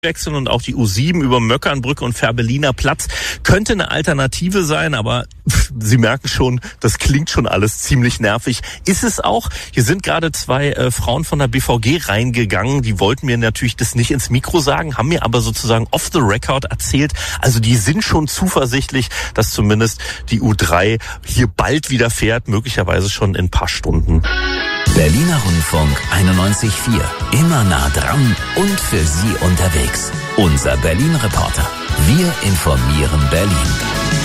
wechseln und auch die U7 über Möckernbrücke und Fährberliner Platz könnte eine Alternative sein, aber Sie merken schon, das klingt schon alles ziemlich nervig. Ist es auch. Hier sind gerade zwei Frauen von der BVG reingegangen, die wollten mir natürlich das nicht ins Mikro sagen, haben mir aber sozusagen off the record erzählt, also die sind schon zuversichtlich, dass zumindest die U3 hier bald wieder fährt, möglicherweise schon in ein paar Stunden. Berliner Rundfunk 91.4. Immer nah dran und für Sie unterwegs. Unser Berlin-Reporter. Wir informieren Berlin.